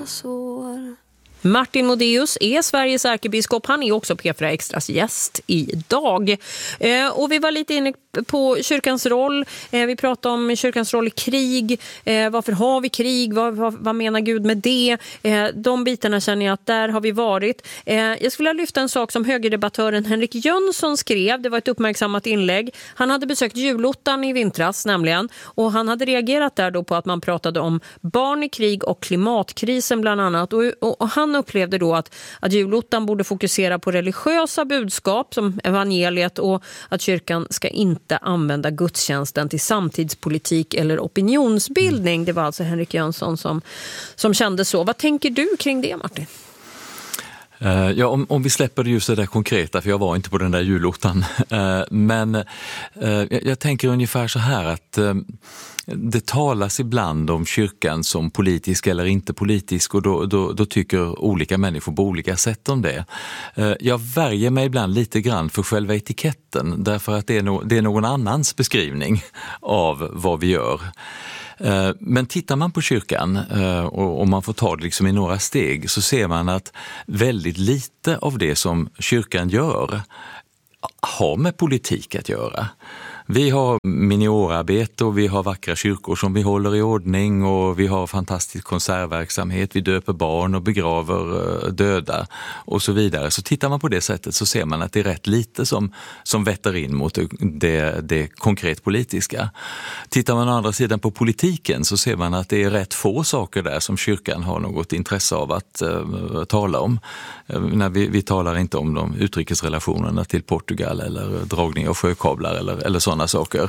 sår. Martin Modéus är Sveriges ärkebiskop. Han är också P4 Extras gäst idag. Och vi var lite inne på kyrkans roll. Vi pratade om kyrkans roll i krig. Varför har vi krig? Vad menar Gud med det? De bitarna känner jag att där har vi varit. Jag skulle vilja lyfta en sak som högerdebattören Henrik Jönsson skrev. Det var ett uppmärksammat inlägg. Han hade besökt julottan i vintras nämligen. Och han hade reagerat där då på att man pratade om barn i krig och klimatkrisen bland annat. Och han upplevde då att julottan borde fokusera på religiösa budskap som evangeliet och att kyrkan ska inte använda gudstjänsten till samtidspolitik eller opinionsbildning. Det var alltså Henrik Jönsson som kände så. Vad tänker du kring det, Martin? Ja, om vi släpper just det där konkreta, för jag var inte på den där julottan. Men jag tänker ungefär så här att det talas ibland om kyrkan som politisk eller inte politisk, och då tycker olika människor på olika sätt om det. Jag värjer mig ibland lite grann för själva etiketten, därför att det är någon annans beskrivning av vad vi gör. Men tittar man på kyrkan och man får ta det liksom i några steg, så ser man att väldigt lite av det som kyrkan gör har med politik att göra. Vi har miniorarbete och vi har vackra kyrkor som vi håller i ordning, och vi har fantastisk konsertverksamhet, vi döper barn och begraver döda och så vidare. Så tittar man på det sättet så ser man att det är rätt lite som vetter in mot det konkret politiska. Tittar man å andra sidan på politiken så ser man att det är rätt få saker där som kyrkan har något intresse av att tala om. När vi talar inte om de utrikesrelationerna till Portugal eller dragning av sjökablar eller sådana saker.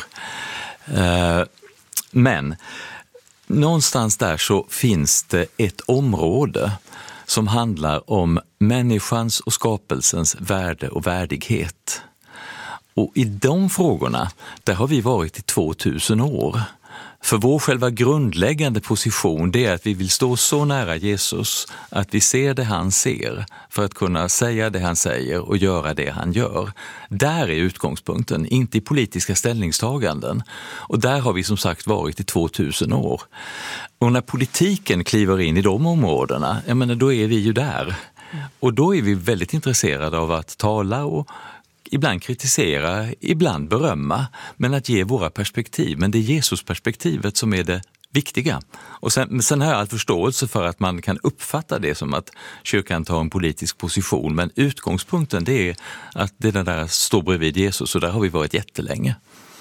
Men någonstans där så finns det ett område som handlar om människans och skapelsens värde och värdighet. Och i de frågorna, där har vi varit i 2000 år. För vår själva grundläggande position, det är att vi vill stå så nära Jesus att vi ser det han ser för att kunna säga det han säger och göra det han gör. Där är utgångspunkten, inte i politiska ställningstaganden. Och där har vi som sagt varit i 2000 år. Och när politiken kliver in i de områdena, jag menar, då är vi ju där. Och då är vi väldigt intresserade av att tala och ibland kritisera, ibland berömma, men att ge våra perspektiv. Men det är Jesus-perspektivet som är det viktiga. Och sen har jag all förståelse för att man kan uppfatta det som att kyrkan tar en politisk position, men utgångspunkten det är att det där står bredvid Jesus, och där har vi varit jättelänge.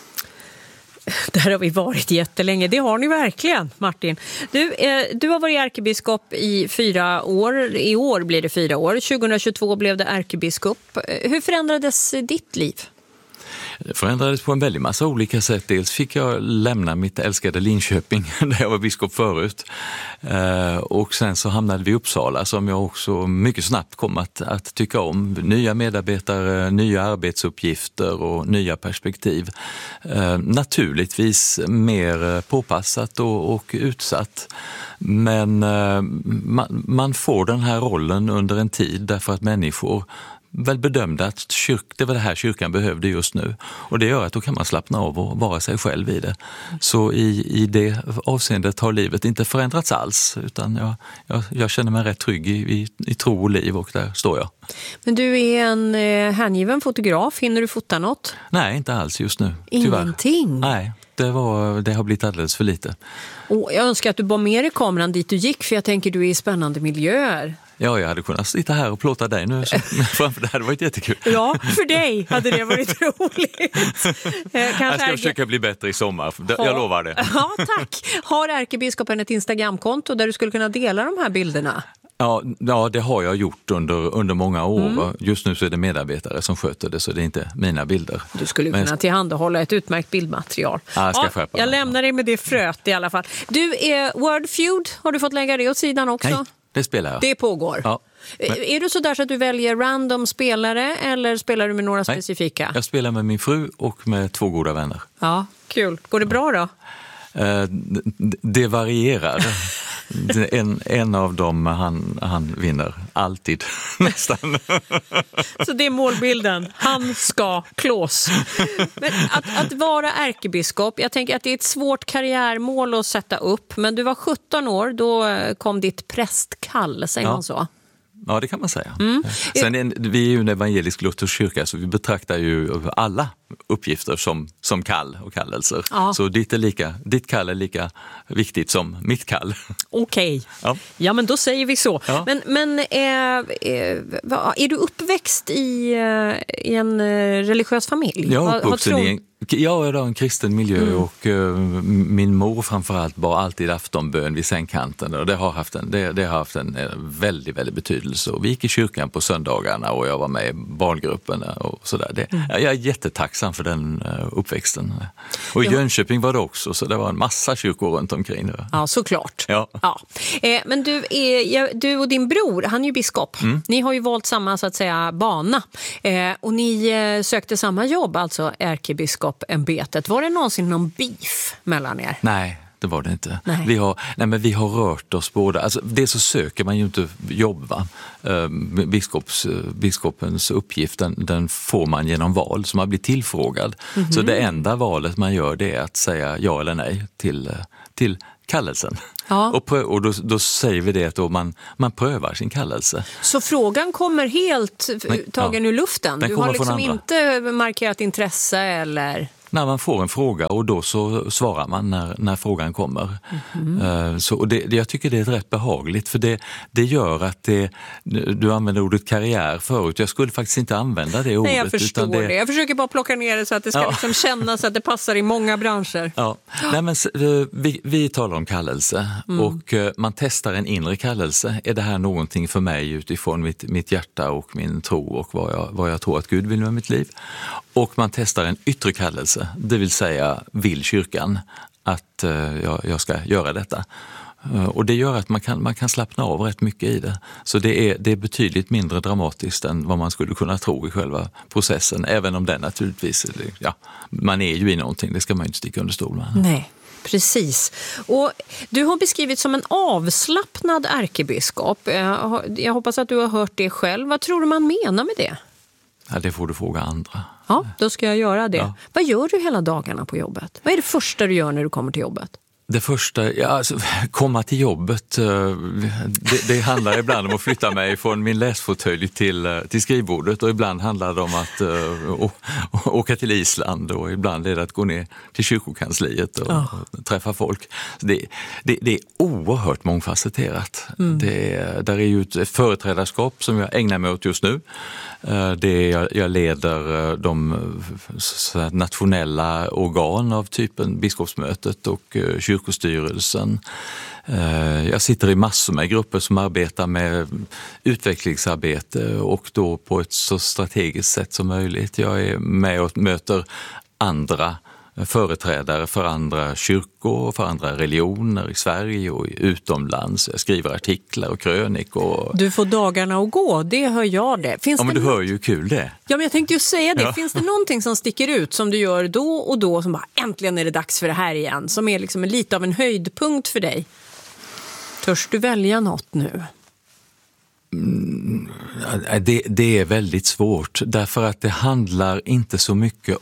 Där har vi varit jättelänge. Det har ni verkligen, Martin. Du har varit ärkebiskop i 4 år. I år blir det 4 år. 2022 blev det ärkebiskop. Hur förändrades ditt liv? Det förändrades på en väldigt massa olika sätt. Dels fick jag lämna mitt älskade Linköping där jag var biskop förut. Och sen så hamnade vi i Uppsala, som jag också mycket snabbt kom att tycka om. Nya medarbetare, nya arbetsuppgifter och nya perspektiv. Naturligtvis mer påpassat och utsatt. Men man får den här rollen under en tid därför att människor väl bedömde att det var det här kyrkan behövde just nu. Och det gör att då kan man slappna av och vara sig själv i det. Så i det avseendet har livet inte förändrats alls, utan jag känner mig rätt trygg i tro och liv, och där står jag. Men du är en hängiven fotograf. Hinner du fota något? Nej, inte alls just nu. Tyvärr. Ingenting? Nej. Det har blivit alldeles för lite. Och jag önskar att du bar med dig kameran dit du gick, för jag tänker du är i spännande miljöer. Ja, jag hade kunnat sitta här och plåta dig nu framför det hade varit jättekul. Ja, för dig hade det varit roligt. Jag ska försöka bli bättre i sommar, jag lovar det. Ja, tack. Har ärkebiskopen ett Instagramkonto där du skulle kunna dela de här bilderna? Ja, det har jag gjort under många år. Just nu så är det medarbetare som sköter det, så det är inte mina bilder. Du skulle kunna tillhandahålla ett utmärkt bildmaterial. Jag lämnar dig med det fröet i alla fall. Du, Wordfeud, har du fått lägga det åt sidan också? Nej, det spelar jag. Det pågår. Ja. Är du så där så att du väljer random spelare, eller spelar du med några specifika? Jag spelar med min fru och med 2 goda vänner. Ja, kul. Går det bra då? Det varierar. En av dem, han vinner alltid, nästan. Så det är målbilden. Han ska klås. Men att vara ärkebiskop, jag tänker att det är ett svårt karriärmål att sätta upp. Men du var 17 år, då kom ditt prästkall, säger man så? Ja, det kan man säga. Sen vi är ju en evangelisk luthersk kyrka, så vi betraktar ju alla uppgifter som kall och kallelser. Ja. Så ditt kall är lika viktigt som mitt kall. Okej. Ja, men då säger vi så. Ja. Men är du uppväxt i en religiös familj? Jag är uppvuxen i en kristen miljö och min mor framförallt bar alltid aftonbön vid sängkanten, och det har haft en väldigt, väldigt betydelse. Och vi gick i kyrkan på söndagarna och jag var med i barngrupperna och sådär. Jag är jättetacksam för den uppväxten. Och i Jönköping var det också, så det var en massa kyrkor runt omkring. Ja, såklart. Ja. Men du och din bror, han är ju biskop. Ni har ju valt samma, så att säga, bana. Och ni sökte samma jobb, alltså ärkebiskop-ämbetet. Var det någonsin någon beef mellan er? Nej, det var det inte. Vi har rört oss båda. Alltså, det så söker man ju inte jobb, va? Biskopens uppgift, den får man genom val, som man blir tillfrågad. Så det enda valet man gör, det är att säga ja eller nej till kallelsen. Ja. Och då säger vi det att man prövar sin kallelse. Så frågan kommer helt tagen ur luften? Du har liksom inte markerat intresse eller... När man får en fråga, och då så svarar man när frågan kommer. Jag tycker det är rätt behagligt, för det gör att du använder ordet karriär förut. Jag skulle faktiskt inte använda det ordet. Nej, jag förstår det. Jag försöker bara plocka ner det så att det ska liksom kännas att det passar i många branscher. Ja. Nej, men vi talar om kallelse och man testar en inre kallelse. Är det här någonting för mig utifrån mitt hjärta och min tro och vad jag tror att Gud vill med mitt liv? Och man testar en yttre kallelse, det vill säga vill kyrkan att jag ska göra detta. Och det gör att man kan slappna av rätt mycket i det. Så det är betydligt mindre dramatiskt än vad man skulle kunna tro i själva processen. Även om den naturligtvis, man är ju i någonting, det ska man inte sticka under stol med. Nej. Precis. Och du har beskrivit som en avslappnad ärkebiskop. Jag hoppas att du har hört det själv. Vad tror du man menar med det? Ja, det får du fråga andra. Ja, då ska jag göra det. Ja. Vad gör du hela dagarna på jobbet? Vad är det första du gör när du kommer till jobbet? Det första, komma till jobbet, det handlar ibland om att flytta mig från min läsfåtölj till skrivbordet, och ibland handlar det om att åka till Island, och ibland är det att gå ner till kyrkokansliet och träffa folk. Det är oerhört mångfacetterat. Där är ju ett företrädarskap som jag ägnar mig åt just nu. Jag leder de nationella organ av typen biskopsmötet och kyrkostyrelsen. Jag sitter i massor med grupper som arbetar med utvecklingsarbete, och då på ett så strategiskt sätt som möjligt. Jag är med och möter andra företrädare för andra kyrkor, för andra religioner i Sverige och utomlands. Jag skriver artiklar och krönikor. Du får dagarna att gå, det hör jag det. Men du hör ju kul det. Ja, men jag tänkte ju säga det. Ja. Finns det någonting som sticker ut som du gör då och då, som bara äntligen är det dags för det här igen, som är liksom lite av en höjdpunkt för dig? Törs du välja något nu? Det är väldigt svårt, därför att det handlar inte så mycket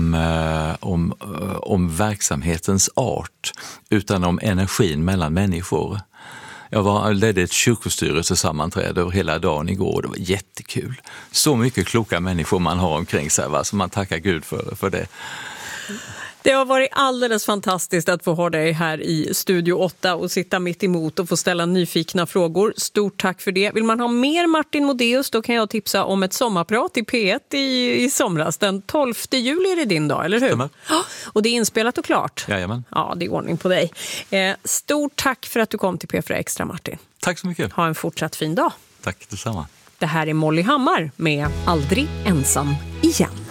om verksamhetens art, utan om energin mellan människor. Jag ledde ett kyrkostyrelsesammanträde över hela dagen igår, det var jättekul. Så mycket kloka människor man har omkring sig, så man tackar Gud för det. Det har varit alldeles fantastiskt att få ha dig här i Studio 8 och sitta mitt emot och få ställa nyfikna frågor. Stort tack för det. Vill man ha mer Martin Modéus, då kan jag tipsa om ett sommarprat i P1 i somras. Den 12 juli är det din dag, eller hur? Stämmer. Ja, och det är inspelat och klart. Jajamän. Ja, det är ordning på dig. Stort tack för att du kom till P4 Extra, Martin. Tack så mycket. Ha en fortsatt fin dag. Tack detsamma. Det här är Molly Hammar med Aldrig ensam igen.